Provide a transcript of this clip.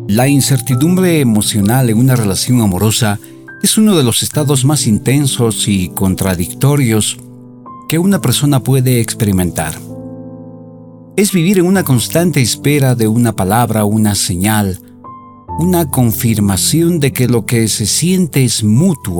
La incertidumbre emocional en una relación amorosa es uno de los estados más intensos y contradictorios que una persona puede experimentar. Es vivir en una constante espera de una palabra, una señal, una confirmación de que lo que se siente es mutuo